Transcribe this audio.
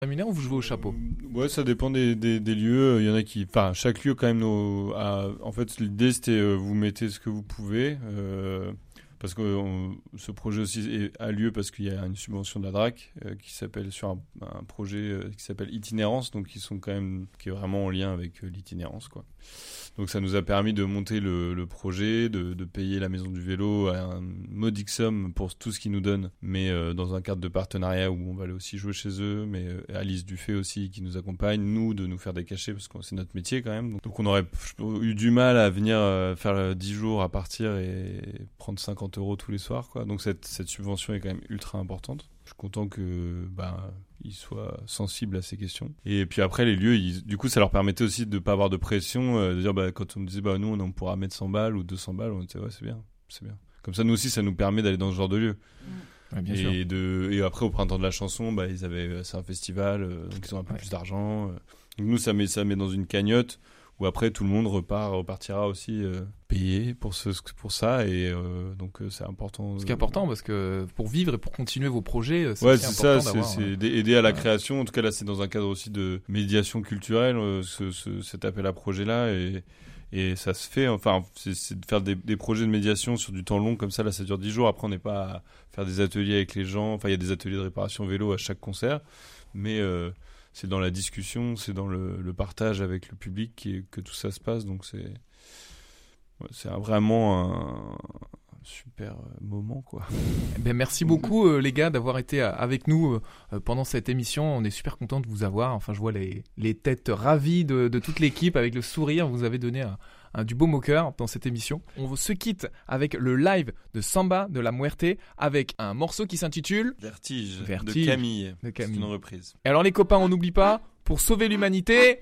rémunère ou vous jouez au chapeau? Ouais, ça dépend des lieux. Il y en a qui, enfin, chaque lieu quand même. En fait, l'idée c'était vous mettez ce que vous pouvez. Parce que ce projet aussi a lieu parce qu'il y a une subvention de la DRAC qui s'appelle sur un projet qui s'appelle Itinérance, donc qui est vraiment en lien avec l'itinérance, quoi. Donc ça nous a permis de monter le projet, de payer la maison du vélo à un modique somme pour tout ce qu'ils nous donnent, mais dans un cadre de partenariat où on va aller aussi jouer chez eux, mais Alice Dufay aussi qui nous accompagne, nous de nous faire des cachets parce que c'est notre métier quand même. Donc on aurait eu du mal à venir faire 10 jours à partir et prendre 50 € tous les soirs, quoi. Donc cette subvention est quand même ultra importante. Je suis content que ils soient sensibles à ces questions. Et puis après, les lieux, du coup, ça leur permettait aussi de pas avoir de pression, de dire, quand on me disait, nous, on pourra mettre 100 balles ou 200 balles, on était, ouais, c'est bien. Comme ça, nous aussi, ça nous permet d'aller dans ce genre de lieu. Ouais, bien sûr. Et après, au printemps de la chanson, c'est un festival, donc ils ont un peu plus d'argent. Donc nous, ça met dans une cagnotte où après, tout le monde repartira aussi payé pour ça. Et donc, c'est important. Ce qui est important, parce que pour vivre et pour continuer vos projets, c'est important d'avoir... c'est aider à la création. En tout cas, là, c'est dans un cadre aussi de médiation culturelle, cet appel à projet-là. Et ça se fait, enfin, c'est de faire des projets de médiation sur du temps long, comme ça, là, ça dure 10 jours. Après, on n'est pas à faire des ateliers avec les gens. Enfin, il y a des ateliers de réparation vélo à chaque concert. Mais c'est dans la discussion, c'est dans le partage avec le public que tout ça se passe. Donc, c'est vraiment un super moment, quoi. Merci beaucoup les gars d'avoir été avec nous pendant cette émission. On est super content de vous avoir. Enfin, je vois les têtes ravies de toute l'équipe avec le sourire. Vous avez donné du baume au cœur dans cette émission. On se quitte avec le live de Samba de la Muerte avec un morceau qui s'intitule Vertige de Camille. C'est une reprise. Et alors les copains, on n'oublie pas, pour sauver l'humanité...